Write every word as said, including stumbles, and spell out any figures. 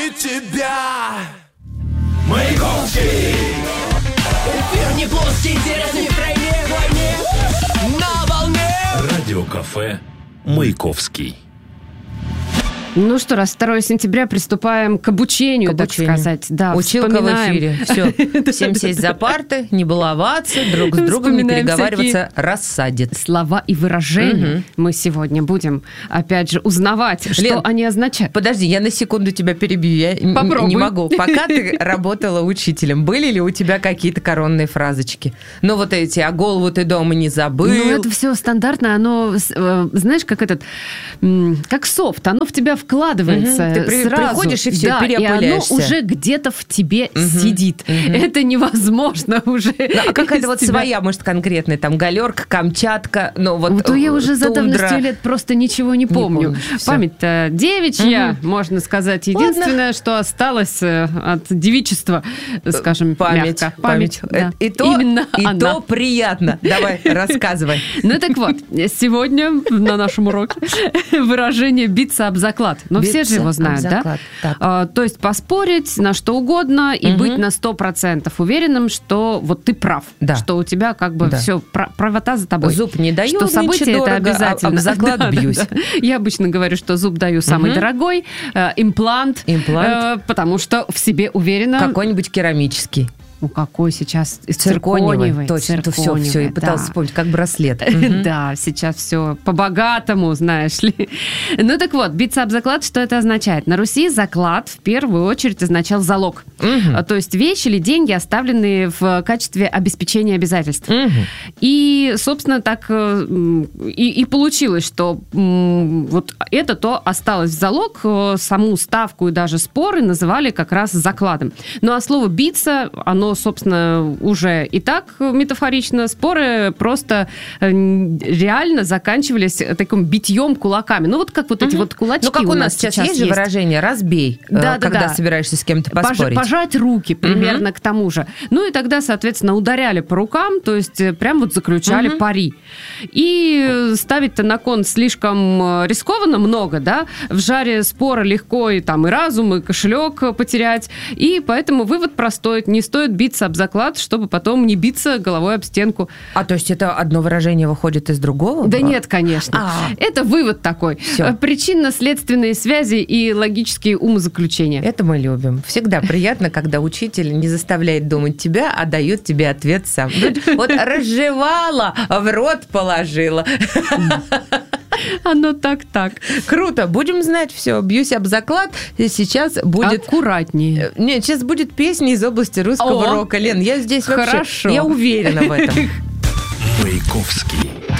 тебя. Маяковский. Эфир не плоский, интересный в тройне войне. На волне. Радиокафе Маяковский. Ну что, раз второго сентября приступаем к обучению, к обучению. так сказать. Да, училка в эфире. Все. Всем сесть за парты, не баловаться, друг с другом не переговариваться, рассадит. Слова и выражения угу. мы сегодня будем, опять же, узнавать, что Лен, они означают. Подожди, я на секунду тебя перебью. Я Попробуй. не могу. Пока ты работала учителем, были ли у тебя какие-то коронные фразочки? Ну, вот эти, а голову ты дома не забыл. Ну, это все стандартно. Оно, знаешь, как этот, как софт. Оно в тебя вкладывается угу. Ты при, сразу. приходишь и все, да, переопыляешься. И оно уже где-то в тебе угу. сидит. Угу. Это невозможно уже. Ну, а какая-то вот тебя... своя, может, конкретная, там, галерка, Камчатка, ну вот Вот я уже за тундра. давностью лет просто ничего не помню. Не помнишь, память-то девичья, угу. можно сказать. Единственное, Ладно. что осталось от девичества, скажем, память, мягко. Память. память. Да. И, то, Именно и она. то приятно. Давай, рассказывай. Ну так вот, сегодня на нашем уроке выражение «биться об заклад». Но все же его знают, да? А, то есть поспорить на что угодно и угу. быть на сто процентов уверенным, что вот ты прав, да. что у тебя как бы да. все, правота за тобой. Зуб не даю, что событие это обязательно. А об заклад да, бьюсь. Да, да. Я обычно говорю, что зуб даю самый угу. дорогой, э, имплант, имплант. Э, потому что в себе уверена. Какой-нибудь керамический. Ну, какой сейчас? Циркониевый. Циркониевый. Точно, Циркониевый, все, все. И да. пытался вспомнить, как браслет. Да, сейчас все по-богатому, знаешь ли. Ну, так вот, биться об заклад, что это означает? На Руси заклад в первую очередь означал залог. То есть вещи или деньги, оставленные в качестве обеспечения обязательств. И, собственно, так и получилось, что вот это то осталось в залог, саму ставку и даже споры называли как раз закладом. Ну, а слово «биться», оно, собственно, уже и так метафорично. Споры просто реально заканчивались таким битьем кулаками. Ну, вот как вот эти угу. вот кулачки. Ну, как у, у нас сейчас, сейчас есть же выражение «разбей», да, когда да, да. собираешься с кем-то поспорить. Пож, пожать руки примерно угу. к тому же. Ну, и тогда, соответственно, ударяли по рукам, то есть прям вот заключали угу. пари. И ставить-то на кон слишком рискованно много, да? В жаре спора легко и там и разум, и кошелек потерять. И поэтому вывод простой. Не стоит биться об заклад, чтобы потом не биться головой об стенку. А то есть это одно выражение выходит из другого? Да нет, конечно. А-а-а. Это вывод такой. Всё. Причинно-следственные связи и логические умозаключения. Это мы любим. Всегда приятно, когда учитель не заставляет думать тебя, а дает тебе ответ сам. Вот разжевала, в рот положила. Оно так-так. Круто. Будем знать все. Бьюсь об заклад. Сейчас будет... Аккуратнее. Нет, сейчас будет песня из области русского О, рока. Лен, я здесь хорошо. вообще... Я уверена в этом. Маяковский.